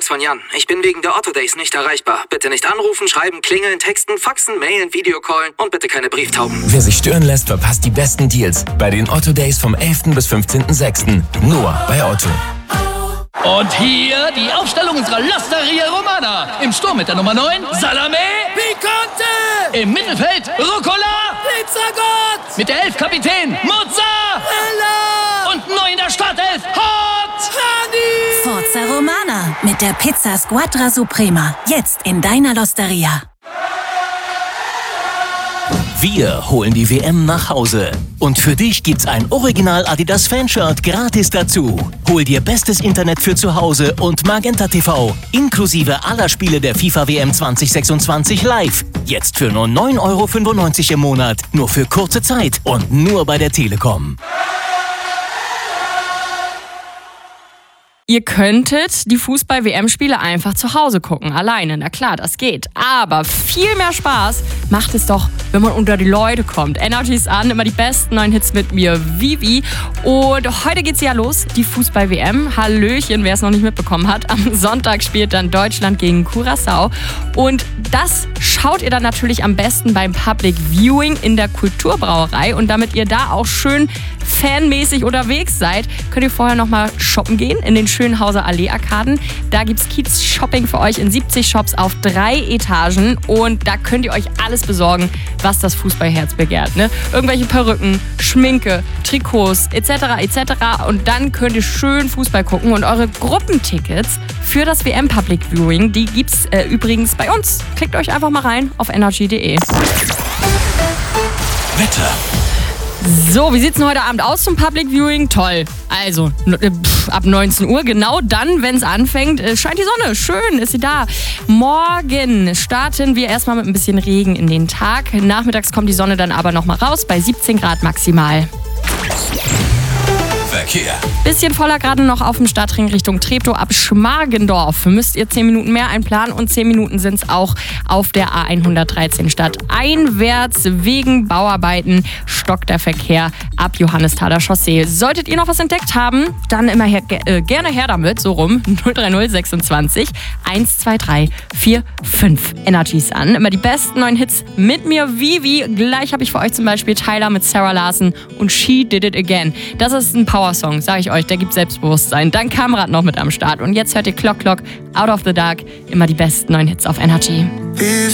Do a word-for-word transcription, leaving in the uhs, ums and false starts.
Mailbox von Jan. Ich bin wegen der Otto Days nicht erreichbar. Bitte nicht anrufen, schreiben, klingeln, texten, faxen, mailen, Videocallen und bitte keine Brieftauben. Wer sich stören lässt, verpasst die besten Deals bei den Otto Days vom elften bis fünfzehnten sechsten Nur bei Otto. Und hier die Aufstellung unserer L'Osteria Romana. Im Sturm mit der Nummer neun, Salame. Picante! Im Mittelfeld, Rucola. Pizzagott! Mit der elf Kapitän, Mozzarella. Und neu in der Startelf, Hot Honey! Forza Romana mit der Pizza Squadra Suprema. Jetzt in deiner L'Osteria. Wir holen die W M nach Hause. Und für dich gibt's ein Original Adidas Fanshirt gratis dazu. Hol dir bestes Internet für zu Hause und Magenta T V. Inklusive aller Spiele der FIFA W M zwanzig sechsundzwanzig live. Jetzt für nur neun Euro fünfundneunzig im Monat. Nur für kurze Zeit und nur bei der Telekom. Ihr könntet die Fußball-W M-Spiele einfach zu Hause gucken, alleine. Na klar, das geht. Aber viel mehr Spaß macht es doch, wenn man unter die Leute kommt. Energy's an, immer die besten neuen Hits mit mir, Vivi. Und heute geht's ja los, die Fußball-W M. Hallöchen, wer es noch nicht mitbekommen hat. Am Sonntag spielt dann Deutschland gegen Curaçao. Und das schaut ihr dann natürlich am besten beim Public Viewing in der Kulturbrauerei. Und damit ihr da auch schön fanmäßig unterwegs seid, könnt ihr vorher nochmal shoppen gehen in den Schönhauser Allee-Arkaden. Da gibt's Kiez-Shopping für euch in siebzig Shops auf drei Etagen und da könnt ihr euch alles besorgen, was das Fußballherz begehrt. Ne? Irgendwelche Perücken, Schminke, Trikots et cetera et cetera. Und dann könnt ihr schön Fußball gucken und eure Gruppentickets für das W M Public Viewing, die gibt's äh, übrigens bei uns. Klickt euch einfach mal rein auf energy punkt de. Wetter. So, wie sieht's denn heute Abend aus zum Public Viewing? Toll. Also, pff, ab neunzehn Uhr, genau dann, wenn es anfängt, scheint die Sonne. Schön, ist sie da. Morgen starten wir erstmal mit ein bisschen Regen in den Tag. Nachmittags kommt die Sonne dann aber nochmal raus bei siebzehn Grad maximal. Verkehr. Bisschen voller gerade noch auf dem Stadtring Richtung Treptow ab Schmargendorf. Müsst ihr zehn Minuten mehr einplanen und zehn Minuten sind es auch auf der A hundertdreizehn stadteinwärts. Wegen Bauarbeiten stockt der Verkehr ab Johannesthaler Chaussee. Solltet ihr noch was entdeckt haben, dann immer her, äh, gerne her damit, so rum. null drei null sechsundzwanzig eins zwei drei vier fünf. Energy's an. Immer die besten neuen Hits mit mir, Vivi. Gleich habe ich für euch zum Beispiel Tyler mit Sarah Larson und She Did It Again. Das ist ein Power-Song, sag ich euch, der gibt Selbstbewusstsein. Dann Kamrat noch mit am Start. Und jetzt hört ihr Clock Clock, Out of the Dark. Immer die besten neuen Hits auf Energy.